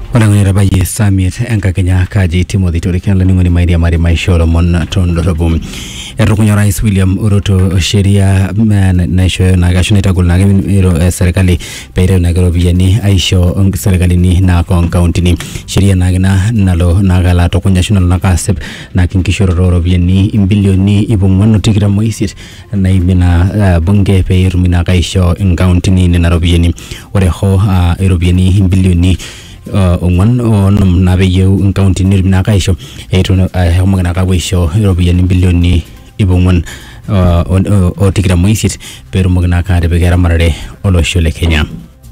Olangunira baye Samit enka Kenya kaji Timothy Torikan laningoni maidi ya mari maishoro mon tondorobu. Erukunyo Rais William Ruto sheria naisho nagashuna itagul nagiro serikali peire nagiro biyani aisho serikali ni na county ni sheria nagina nalo nagala to national nakasep na kinkishoro roro biyani bilioni ibungwano tigira moisit na ibina bunge peir mina kaisho county ni narobiyani oreho erobiyani bilioni onwan on nabeyo county ni mina kaisho eto homagana kawisho erobiyani bilioni ibungwan o tigira moisit pero magna ka rebegera marade oloshole Kenya.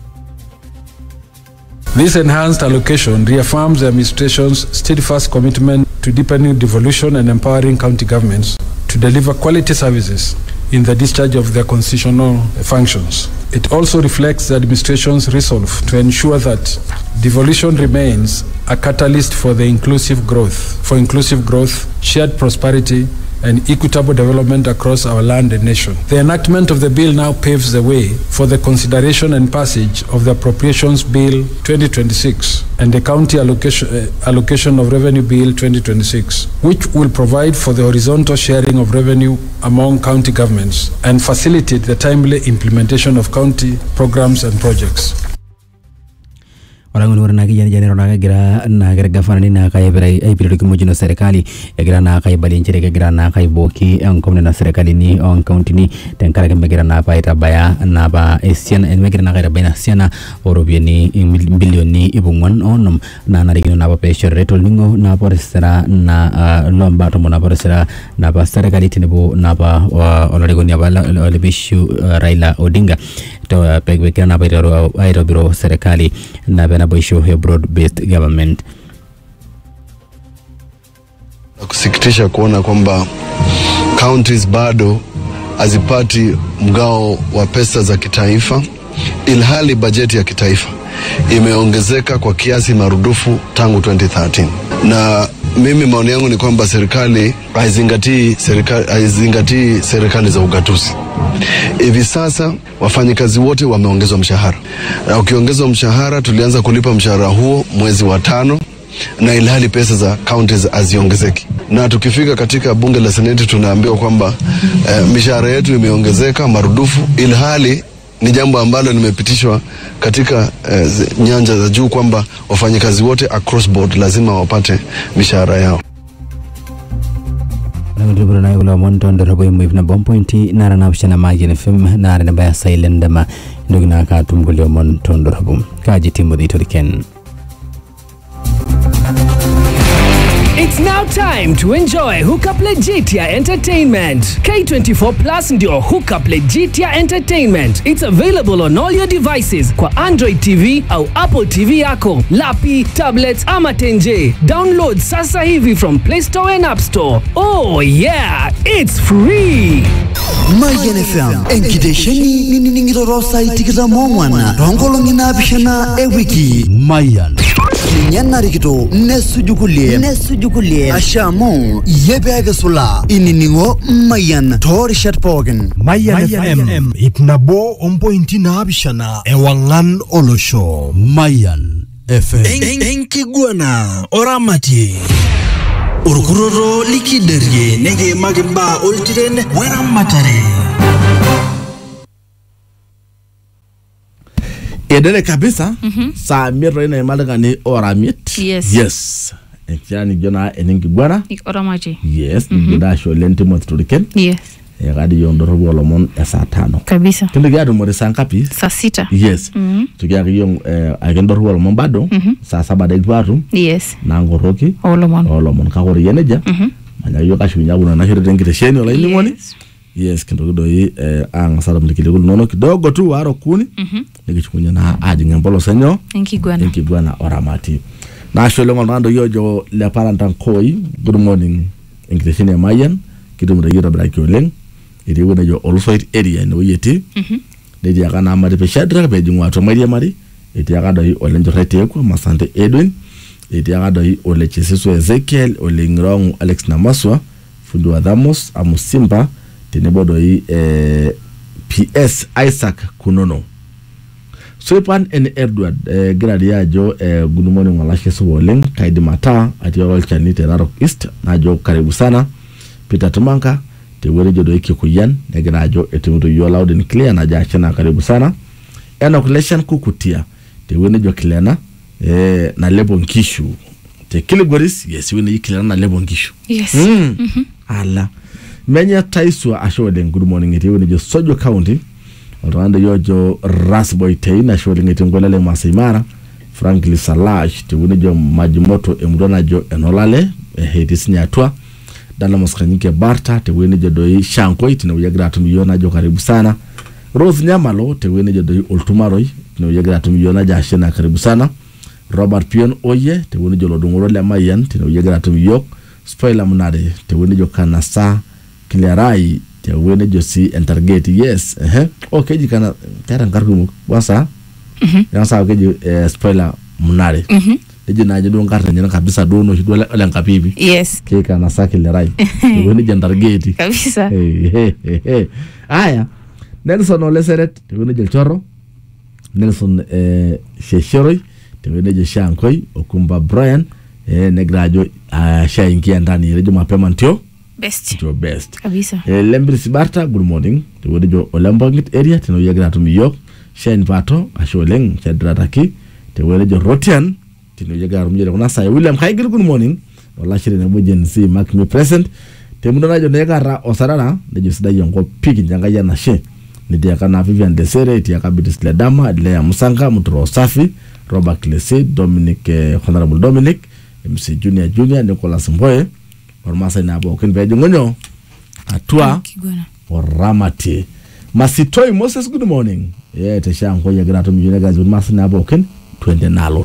This enhanced allocation reaffirms the administration's steadfast commitment to deepening devolution and empowering county governments to deliver quality services in the discharge of their constitutional functions. It also reflects the administration's resolve to ensure that devolution remains a catalyst for inclusive growth, shared prosperity, and equitable development across our land and nation. The enactment of the bill now paves the way for the consideration and passage of the Appropriations Bill 2026 and the County Allocation of Revenue Bill 2026, which will provide for the horizontal sharing of revenue among county governments and facilitate the timely implementation of county programs and projects. Orangun warna ki jani rona gira na gira gafana na kai berai ai period kimojino serikali gira na kai balinchire gira na kai boki komne na serikali ni on county ni tenkara ke gira na paita baya na ba esian en gira na gira bena siana orobieni bilioni ibungwan onum na rigino na ba pressure retol ningo na poresera na lomba to mona poresera na ba serikali tinebo na ba olarigo ni ba lebishu Raila Odinga to pegbe na ba aerobiro serikali na bena boisho ya broad-based government. Kusikitisha kuona kwamba counties bado hazipati mgao wa pesa za kitaifa, ilhali bajeti ya kitaifa imeongezeka kwa kiasi marudufu tangu 2013. Na mimi maoni yangu ni kwamba serikali haizingatii serikali za ugatuzi. Hivi sasa wafanyikazi wote wameongezwa mshahara. Na ukiongezwa mshahara, tulianza kulipa mshahara huo mwezi wa 5 na ilhali pesa za counties haziongezeki. Na tukifika katika bunge la seneti tunaambiwa kwamba mishahara yetu imeongezeka marudufu, ilhali ni jambo ambalo limepitishwa katika nyanja za juu kwamba wafanyikazi wote across board lazima wapate mishahara yao. Nangudubro na yulo monto ndorobo imwivna bompointi nara na upshana maji na film nara na baya sailendama ndugina katumgulio monto ndorobo kaji Timothy Torikan. It's now time to enjoy Hookup Legitia Entertainment. K24 Plus ndio Hookup Legitia Entertainment. It's available on all your devices kwa Android TV au Apple TV yako, lapi, tablets ama tenje. Download sasa hivi from Play Store and App Store. Oh yeah, it's free. Mayan FM enkidesheni niningirorosa itikira mongwana rongolo nginabishana ewiki Mayan Nyana rikito nesujukulie ashamo yebega sula ininingo Mayan tori shatpogen Mayan FM itnabo ompointi nabishana ewangan olosho Mayan FM enkiguana oramati Urkuroro likiderye nege magimba ultiren weramatare. Edele kabisa saa mirro ina imalaga ni oramit. Yes. Yani jona eningi gwana. Oramati. Yes. Gida show lenti Timothy. Yes. Gadi yondoro wolomon saa 5. Kabisa. Tundi gadi mo saa ngapi? Saa 6. Yes. Tugiari yong agendoro wolomon bado saa 7 degwatu. Yes. Nangoroki. Olomon kakori yeneja. Manya yoka shunya kuna na hiri tengite sheni ola ini mwani. Yes, kindogo hii anga sala mlikile nono kidogo tu waro kuni. Nikichukunya na aji ngembolo senyo. Enkiguana oramati. Na shole ngolando yojo le parantan koi. Good morning. Enkitesheni ya Mayan. Kidumura yura braki oleng. Iri wena jo Olsoit area no yeti. Dedi yaka na amari pe shadra pe jingwa to mari. Iti yaka doi olenjo rete kwa Masante Edwin. Iti yaka doi ole Chesiso Ezekiel, ole Ngirongu Alex Namaswa, Fundi wa Dhamos, Amusimba, tenebo doi PS Isaac Kunono. Soipan en Edward gradia jo good morning walashe suboleng kaidimata ati olchani te Narok East najo karibu sana Peter Tumanka te wele jodo ikikuyan negrajo etimito yo loud and clear na jachana karibu sana enoculation kukutia te wele jo Kilena na Lebon Kishu te Kilgoris yes wele Kilena na Lebon Kishu Yes. Ala menya taiswa asholeng good morning iti wele jo Sojo County Rwanda yojo Rasboy Teina showing it ngolale Masaimara Frankly Salash te winijo Majimoto emudona jo enolale hetis nyatwa dala moskanyike Barta te winijo doi Shankoi tine uyagira tumiyona jo karibu sana Rose Nyamalo te winijo doi Ultumaroi tine uyagira tumiyona ja ashena karibu sana Robert Pion Oye te winijo lodungurole Mayan tine uyagira tumiyok Spoiler Munade te winijo Kanasa Kilerai te wene josi intergate yes okay jikana tara ngargu wasa ya sawa keji spoiler Munare eje naje do ngarta nyana kabisa do no hidwa la ngapibi Yes. keka na sakile rai wene intergate Kabisa. Aya Nelson Oleseret te wene jel choro Nelson Sheshoroi te wene je Shankoi Okumba Brian negrajo shaingia ndani rejo mapema ntio Best. your best. Kabisa. Lembris Barta, good morning. The word jo Olembongit area, tino yagra to York, Shane Pato, Asholeng, Chadrataki, the word jo Rotian, tino yagra Nasa, William Haigel, good morning. Olashi and Wajan see mark me present. Temuna jo Negara Osarana, the Jusda Yongo Pig in Yangayana She. Nidiakana Vivian Desere, Tiakabitis Ledama, Lea Musanga, Mutro Safi, Robert Klese, Dominic, Honorable Dominic, MC Junior, Nicholas Mboye. Ormasa na abo ken bejo ngonyo atwa oramati Masitoi Moses good morning tesha ngoya grato mjune gazi Ormasa na abo ken twende nalo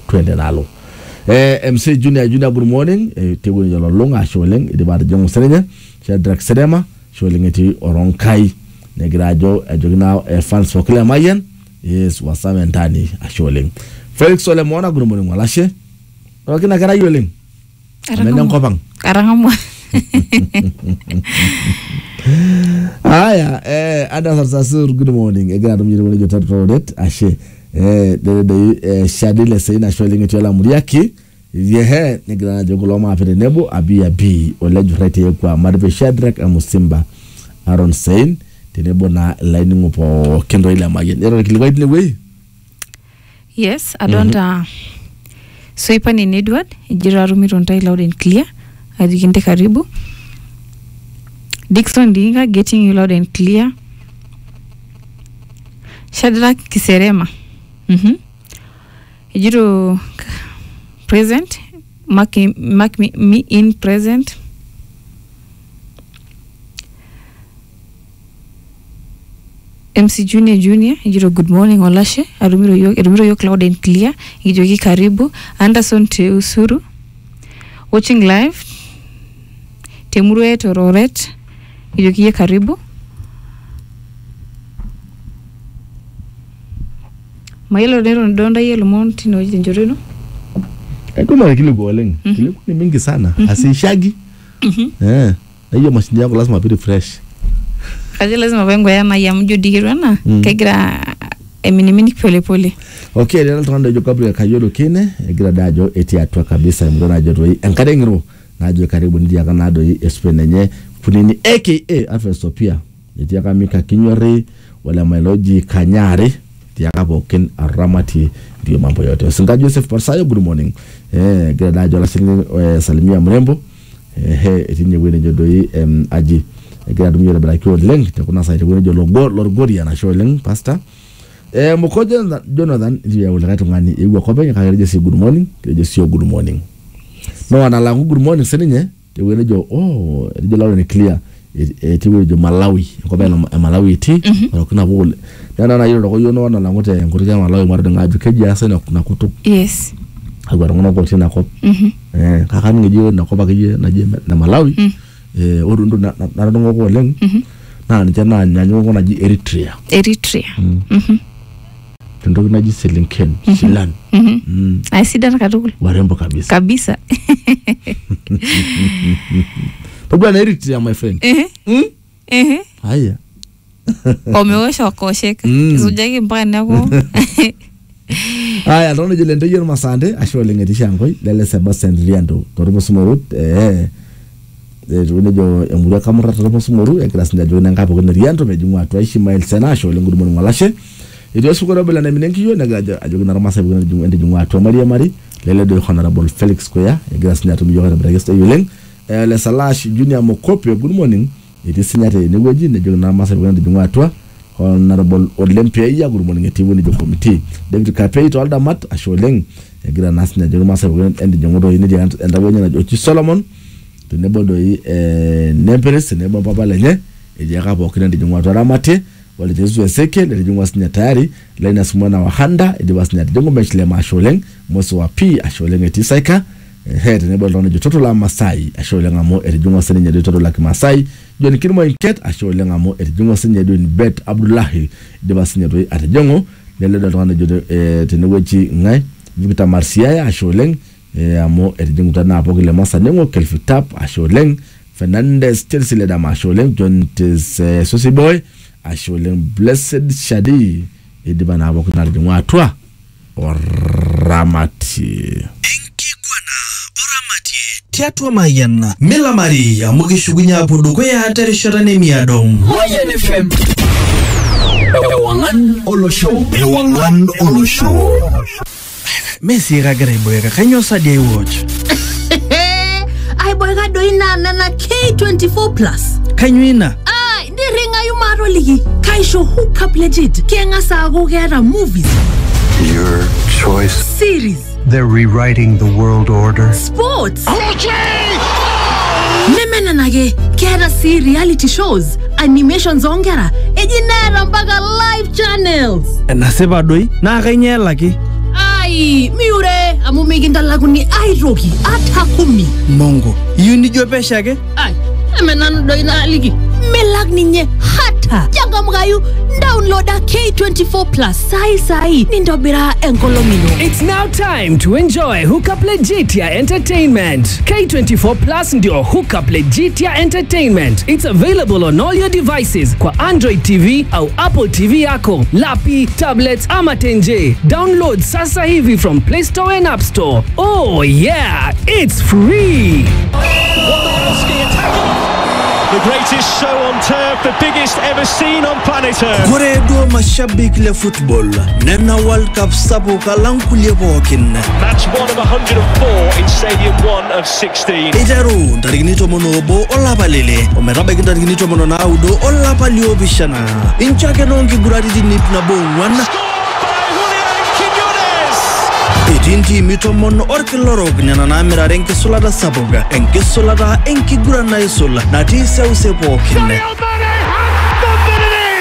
MC Junior good morning tewo yolo longa sholeng de bar jongo senenya Shadrack Sedema sholeng eti oronkai ne grajo ajogna fans fokile mayen yes wasame ndani asholeng Felix Solemona good morning walashe wakina kara yoleng amenda nkopang Karangamwa. Aya Ada Sasur good morning egara mjiri jo tatrodet ashe de Shadile Seina showing it yola muriaki yehe negara jogoloma afere nebo abi oleju rete kwa Marve Shadrack Amusimba Aaron Sein tenebo na lining upo kendo ile magen ero kiliwait ni we Yes, adonta Soipan in Edward ijira rumirontai loud and clear adikinte karibu Dixon Dinga getting you loud and clear Shadrack Kiserema ijiro present mark me in present MC Junior ijiro good morning Olashe arumiro yo loud and clear ijoki karibu Anderson Teusuru watching live Temurue Tororet ijoki karibu Mailo nero ndonda yelo monti no jinjorino kuna kile goleng kile ni mingi sana asishagi hiyo mashini yako lazima pili fresh kaje lazima wengo ya maya mjudirana kegira eminimini pole okay lelo tanda jo Gabriel Kayolo kine egira dajo eti atwa kabisa mdona jo enkadengiro najo karibu ndia kanado espenenye kunini aka Afesopia eti akamika kinywari wala Meloji Kanyari tiaka boken aramati ndio mambo yote Singa Joseph Parsayo good morning egira dajo la salimia mrembo eti nyewene jodoi aji egira dumyo brakio leng te kuna sa jewene jo lorgoria na show leng pastor Mokoja Jonathan ndio wala ngani ewa kopenya kagereje si good morning keje si good morning no analangu good morning seninye te wene jo jo lawo ni clear tiwe jo Malawi kopenya Malawi ti kuna bole na yiro ko yono na lango te ngurika Malawi mardo ngaju keje asa na kutu yes agora ngono ko tina ko kaka ngeje na ko bakeje na Malawi orundo na ndo ko leng na njana nyanyo ko na ji Eritrea Tendo na ji Selinken Silan aisida kadugul warembo kabisa Pabla na Eritrea my friend haya Omewesha wakosheka Zujagi mpaka nako Aya tono jile ntoyo masande asho oleng etii Shangoi lele Sebastian Riando tormusumorut tunejo emurua Kamura tormusumorut egira sinja jo nenkapo kene Riando mejingu atua Ishmael Sena asho oleng gudumo ngalashe edio sukoro bela na minenkiyo naga ajo na ramasa bugana jingu ende jingu atua Maria Mari lele do Honorable Felix Koya egira sinja to miyo kana register yoleng le Salash Junior Mokope good morning iti sinyate negoji nejo na ramasa bugana jingu atua Honorable Olympia ya good morning etiwo ni jo committee David Kapei to Aldamat asholeng egira nasnya jo masa ende jongo ine je endawenya na Ochi Solomon to nebodo Nemperes nebo baba lenye eje akapo kinende jongo aramate wale Jesu Eseke le jongo asnya tayari lena sumana wa Handa edi wasnya jongo mechle masholeng moso wa P asholeng etisaika head nebodo jo toto la Masai asholeng amo edi jongo asnya jo toto la Masai John Kirmo Inket asholeng amo edi jongo asnya jo Bet Abdullahi edi wasnya do atajongo lele do twana jo tenewechi ngai Victor Marcia asholeng amo edi tana apokile masa nengo Kelfitap asholeng Fernandez Chelsea leda asholeng John Tes Sosiboy asholeng Blessed Shadi edi bana apokina jongo atwa oramati Tiatua Mayan Mela Maria mugishugunya puduko ya hatari sharane miadong Mayan FM Ewangan Olosho Messi ragare boyga kanyo sadia watch Ai boyga doina na K24 plus Kanyuina Ai ndi ringa yumaro ligi Kaisho hook up legit Kenga sago gera movies Your choice. Series They're rewriting the world order. Sports Nemena nage Kera see reality shows Animations ongera Ejinera mbaga live channels Naseba doi na kanya laki Ai miure amumiginda laguni ai rogi atakumi Mongo yuni jopesha ke Ai emenanu doina ligi melag ninye hata Janga mgayu downloada K24 plus sai nindobira enkolomino. It's now time to enjoy Hookup Legitia Entertainment. K24 Plus ndio Hookup Legitia Entertainment. It's available on all your devices kwa Android TV au Apple TV yako, lapi, tablets ama tenje. Download sasa hivi from Play Store and App Store. Oh yeah, it's free. The greatest show on turf, the biggest ever seen on planet Earth. Kore do mashabik le football. Nena World Cup sabu kalankulie bokin. Match 1 of 104 in Stadium 1 of 16. Ejaru darignito monobo olla balele. Omerabe darignito monona udo olla palio bishana. Inchake nongi guradi nip na bongwan. Itinti mitomon orkilorog nena namira renke sulada saboga. Enke sulada enki gurana isola. Nati seuse bokin.